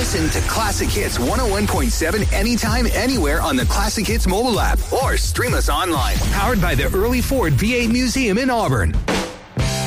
Listen to Classic Hits 101.7 anytime, anywhere on the Classic Hits mobile app or stream us online. Powered by the Early Ford V8 Museum in Auburn.